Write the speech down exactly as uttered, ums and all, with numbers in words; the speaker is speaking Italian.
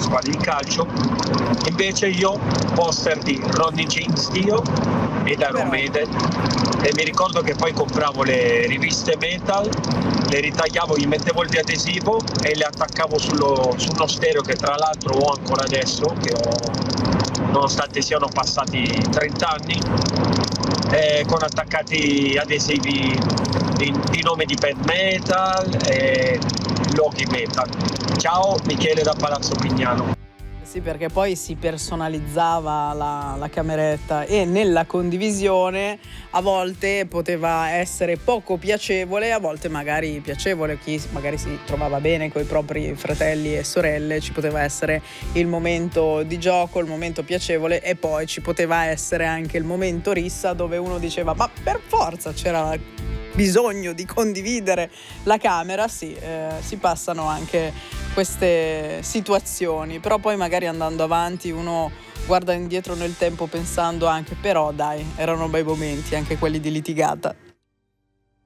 squadre di calcio. Invece io poster di Ronnie James Dio e Iron Maiden, e mi ricordo che poi compravo le riviste metal, le ritagliavo, gli mettevo il adesivo e le attaccavo sullo, su uno stereo che tra l'altro ho ancora adesso, che ho, nonostante siano passati trenta anni, eh, con attaccati adesivi di, di nome di band metal e loghi metal. Ciao, Michele da Palazzo Pignano. Sì, perché poi si personalizzava la, la cameretta e nella condivisione a volte poteva essere poco piacevole, a volte magari piacevole. Chi magari si trovava bene con i propri fratelli e sorelle, ci poteva essere il momento di gioco, il momento piacevole, e poi ci poteva essere anche il momento rissa, dove uno diceva ma per forza c'era bisogno di condividere la camera. Sì, eh, si passano anche queste situazioni, però poi magari andando avanti uno guarda indietro nel tempo pensando anche però dai, erano bei momenti anche quelli di litigata.